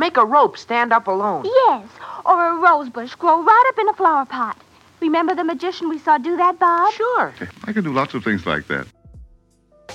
Make a rope stand up alone. Yes, or a rose bush grow right up in a flower pot. Remember the magician we saw do that, Bob? Sure. I can do lots of things like that.